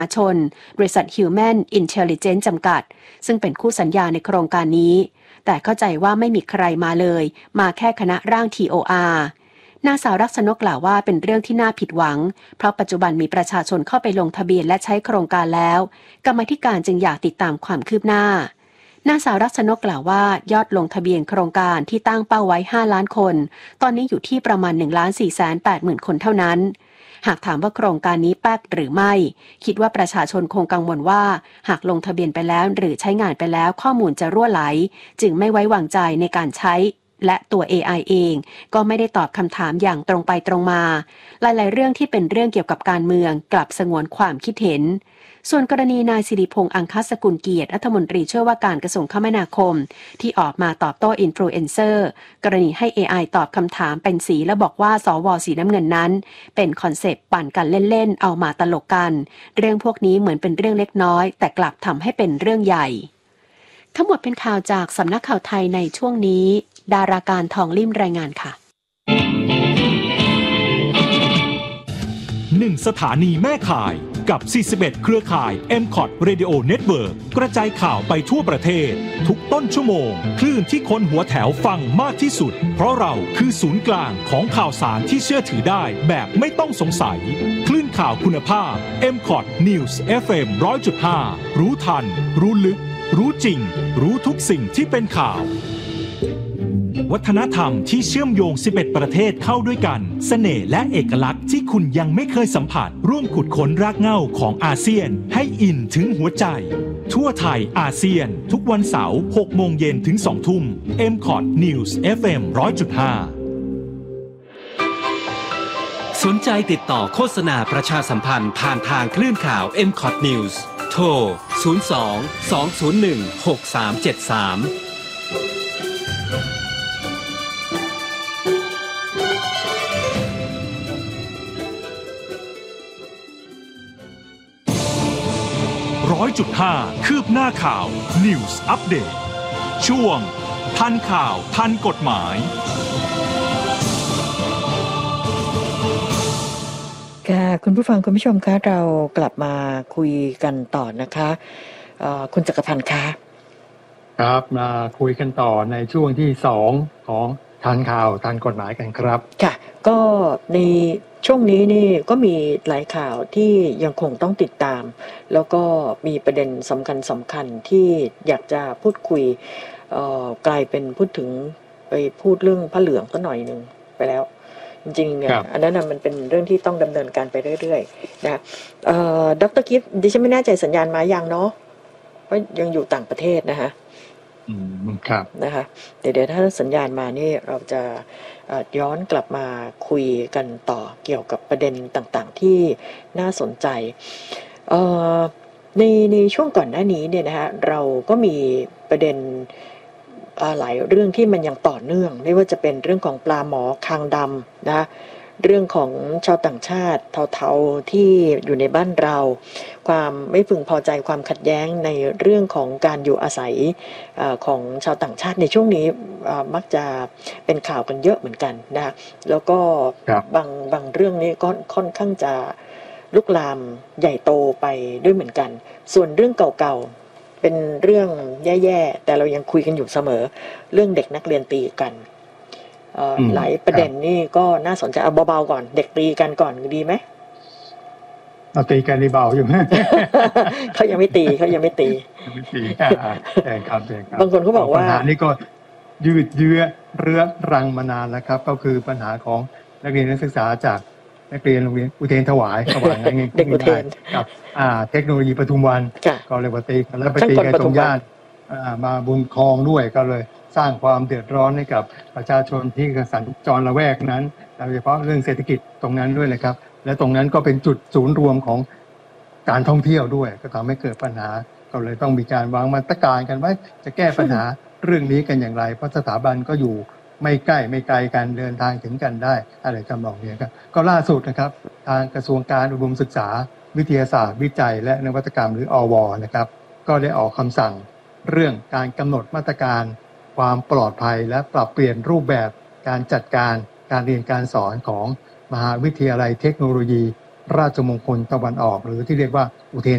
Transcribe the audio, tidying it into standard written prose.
ชนบริษัท Human Intelligence จำกัดซึ่งเป็นคู่สัญญาในโครงการนี้แต่เข้าใจว่าไม่มีใครมาเลยมาแค่คณะร่าง TOR นางสาวรักษณกกล่าวว่าเป็นเรื่องที่น่าผิดหวังเพราะปัจจุบันมีประชาชนเข้าไปลงทะเบียนและใช้โครงการแล้วกรรมาธิการจึงอยากติดตามความคืบหน้านางสาวรักษณกกล่าวว่ายอดลงทะเบียนโครงการที่ตั้งเป้าไว้5ล้านคนตอนนี้อยู่ที่ประมาณ 1,480,000 คนเท่านั้นหากถามว่าโครงการนี้แป๊กหรือไม่คิดว่าประชาชนคงกังวลว่าหากลงทะเบียนไปแล้วหรือใช้งานไปแล้วข้อมูลจะรั่วไหลจึงไม่ไว้วางใจในการใช้และตัว AI เองก็ไม่ได้ตอบคำถามอย่างตรงไปตรงมาหลายๆเรื่องที่เป็นเรื่องเกี่ยวกับการเมืองกลับสงวนความคิดเห็นส่วนกรณีนายสิริพงษ์อังคสกุลเกียรติรัฐมนตรีช่วยว่าการกระทรวงคมนาคมที่ออกมาตอบโต้อินฟลูเอนเซอร์กรณีให้ AI ตอบคำถามเป็นสีและบอกว่าสว.สีน้ำเงินนั้นเป็นคอนเซปต์ปั่นกันเล่นๆเอามาตลกกันเรื่องพวกนี้เหมือนเป็นเรื่องเล็กน้อยแต่กลับทำให้เป็นเรื่องใหญ่ทั้งหมดเป็นข่าวจากสำนักข่าวไทยในช่วงนี้ดาราการทองลิ่มรายงานค่ะ 1 สถานีแม่ข่ายกับ 41 เครือข่าย MCOT Radio Network กระจายข่าวไปทั่วประเทศทุกต้นชั่วโมงคลื่นที่คนหัวแถวฟังมากที่สุดเพราะเราคือศูนย์กลางของข่าวสารที่เชื่อถือได้แบบไม่ต้องสงสัยคลื่นข่าวคุณภาพ MCOT News FM 100.5 รู้ทันรู้ลึกรู้จริงรู้ทุกสิ่งที่เป็นข่าววัฒนธรรมที่เชื่อมโยง11ประเทศเข้าด้วยกันเสน่ห์และเอกลักษณ์ที่คุณยังไม่เคยสัมผัสร่วมขุดค้นรากเหง้าของอาเซียนให้อินถึงหัวใจทั่วไทยอาเซียนทุกวันเสาร์ 6 โมงเย็นถึง 2 ทุ่ม MCOT News FM 100.5 สนใจติดต่อโฆษณาประชาสัมพันธ์ผ่านทางคลื่นข่าว MCOT News โทร 02-201-6373 100.5 คืบหน้าข่าว News Update ช่วงทันข่าวทันกฎหมายค่ะคุณผู้ฟังคุณผู้ชมคะเรากลับมาคุยกันต่อนะคะคุณจักรพันธ์คะครับมาคุยกันต่อในช่วงที่2ของทันข่าวทันกฎหมายกันครับค่ะก็ในช่วงนี้นี่ก็มีหลายข่าวที่ยังคงต้องติดตามแล้วก็มีประเด็นสำคัญที่อยากจะพูดคุยกลายเป็นพูดถึงไปพูดเรื่องผ้าเหลืองก็หน่อยนึงไปแล้วจริงๆเนี่ยอันนั้นมันเป็นเรื่องที่ต้องดำเนินการไปเรื่อยๆนะดร.กิฟต์ดิฉันไม่แน่ใจสัญญาณมายังเนาะเพราะยังอยู่ต่างประเทศนะคะครับนะคะเดี๋ยวถ้าสัญญาณมานี่เราจะย้อนกลับมาคุยกันต่อเกี่ยวกับประเด็นต่างๆที่น่าสนใจในช่วงก่อนหน้านี้เนี่ยนะคะเราก็มีประเด็นหลายเรื่องที่มันยังต่อเนื่องไม่ว่าจะเป็นเรื่องของปลาหมอคางดำนะเรื่องของชาวต่างชาติเทาๆที่อยู่ในบ้านเราความไม่พึงพอใจความขัดแย้งในเรื่องของการอยู่อาศัยของชาวต่างชาติในช่วงนี้มักจะเป็นข่าวกันเยอะเหมือนกันนะแล้วก็บางเรื่องนี้ก็ค่อนข้างจะลุกลามใหญ่โตไปด้วยเหมือนกันส่วนเรื่องเก่าๆเป็นเรื่องแย่ๆแต่เรายังคุยกันอยู่เสมอเรื่องเด็กนักเรียนตีกันหลายประเด็นนี่ก็น่าสนใจเอาเบาๆก่อนเด็กตีกันก่อนดีไหมเอาตีกันเบาอยู่ไหมเขายังไม่ตีครับบางคนเขาบอกว่าปัญหานี้ก็ยืดเยื้อเรื้อรังมานานแล้วครับก็คือปัญหาของนักเรียนนักศึกษาจากนักเรียนโรงเรียนอุเทรนถวายเด็กอุเทรนกับเทคโนโลยีปทุมวันก็เลยว่าตีกันแล้วไปตีกันตรงย่านมาบุญคลองด้วยก็เลยสร้างความเดือดร้อนให้กับประชาชนที่สัญจรละแวกนั้นโดยเฉพาะเรื่องเศรษฐกิจตรงนั้นด้วยเลยครับและตรงนั้นก็เป็นจุดศูนย์รวมของการท่องเที่ยวด้วยก็ทำให้เกิดปัญหาก็เลยต้องมีการวางมาตรการกันว่าจะแก้ปัญหาเรื่องนี้กันอย่างไรเพราะสถาบันก็อยู่ไม่ใกล้ไม่ไกลกันเดินทางถึงกันได้อะไรทำนองนี้ครับก็ล่าสุดนะครับทางกระทรวงการอุดมศึกษาวิทยาศาสตร์วิจัยและนวัตกรรมหรืออว.นะครับก็ได้ออกคำสั่งเรื่องการกำหนดมาตรการความปลอดภัยและปรับเปลี่ยนรูปแบบการจัดการการเรียนการสอนของมหาวิทยาลัยเทคโนโลยีราชมงคลตะวันออกหรือที่เรียกว่าอุเทรน